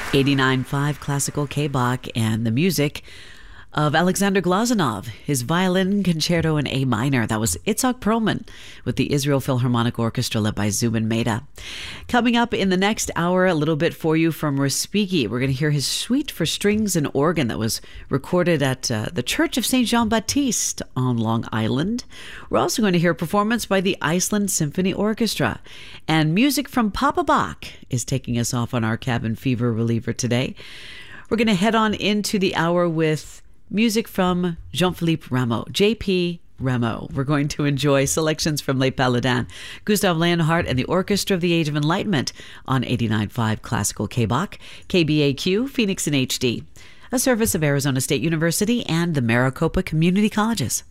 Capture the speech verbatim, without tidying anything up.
eighty-nine point five Classical K-Bach and the music of Alexander Glazunov, his violin concerto in A minor. That was Itzhak Perlman with the Israel Philharmonic Orchestra led by Zubin Mehta. Coming up in the next hour, a little bit for you from Respighi. We're going to hear his suite for strings and organ that was recorded at uh, the Church of Saint Jean-Baptiste on Long Island. We're also going to hear a performance by the Iceland Symphony Orchestra. And music from Papa Bach is taking us off on our cabin fever reliever today. We're going to head on into the hour with music from Jean-Philippe Rameau, J P Rameau. We're going to enjoy selections from Les Paladins, Gustav Leonhardt and the Orchestra of the Age of Enlightenment on eighty-nine point five Classical K-Bach, K B A Q, Phoenix in H D, a service of Arizona State University and the Maricopa Community Colleges.